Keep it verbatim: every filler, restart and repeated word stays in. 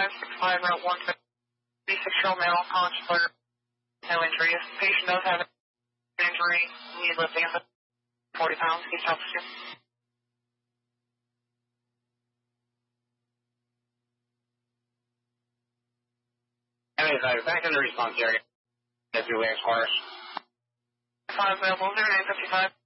five six five, Route one fifty-six-year-old male, contemplator, no injury. If the patient does have an injury, need lifting of forty pounds, East altitude. Back in the response area. That's your last course. five available, zero nine fifty-five.